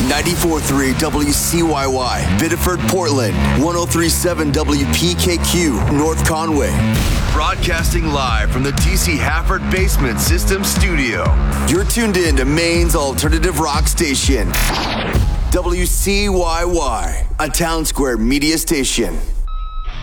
94.3 WCYY, Biddeford, Portland. 103.7 WPKQ, North Conway. Broadcasting live from the DC Hafford Basement System Studio. You're tuned in to Maine's alternative rock station. WCYY, a Town Square media station.